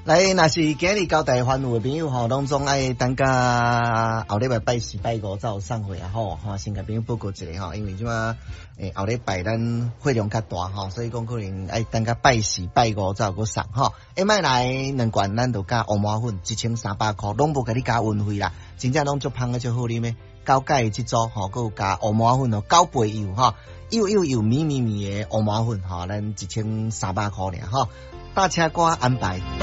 来，若是今日交代番有的朋友吼，拢总爱等甲后礼拜拜4拜5才有送货啊吼，先甲朋友报告一下吼，因为即马后礼拜咱货量较大吼，所以讲可能爱等甲拜4拜5才有个送吼。卖来2罐，咱就加乌麻粉1300块，拢无甲你加运费啦，真正拢足香个足好啉诶。高钙即组吼，佮有加乌麻粉哦，9倍油吼，又咪咪咪诶乌麻粉吼，咱1300块尔吼，大车瓜安排。